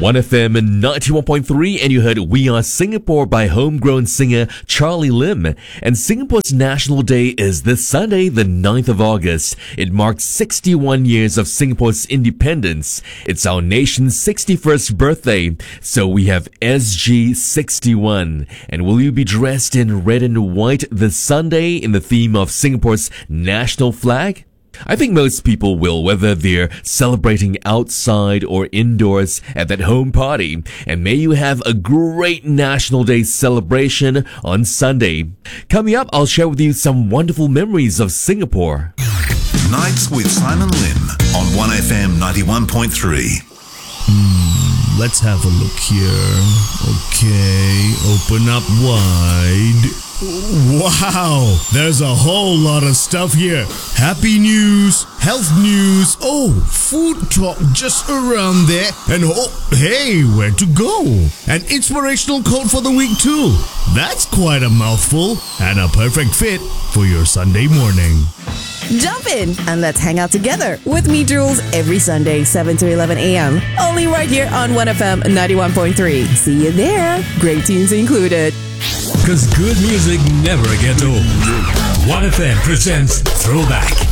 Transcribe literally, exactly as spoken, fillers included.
one F M ninety-one point three, and you heard We Are Singapore by homegrown singer Charlie Lim. And Singapore's National Day is this Sunday, the ninth of August. It marks sixty-one years of Singapore's independence. It's our nation's sixty-first birthday, so we have S G sixty-one. And will you be dressed in red and white this Sunday in the theme of Singapore's national flag? I think most people will, whether they're celebrating outside or indoors at that home party. And may you have a great National Day celebration on Sunday. Coming up, I'll share with you some wonderful memories of Singapore. Nights with Simon Lim on one F M ninety-one point three. Hmm, let's have a look here. Okay, open up wide. Wow, there's a whole lot of stuff here. Happy news, health news, oh, food talk just around there, and oh, hey, where to go? An inspirational quote for the week too. That's quite a mouthful, and a perfect fit for your Sunday morning. Jump in and let's hang out together with me, Jules, every Sunday, seven to eleven a.m. Only right here on one F M ninety-one point three. See you there. Great tunes included. Because good music never gets old. one F M presents Throwback.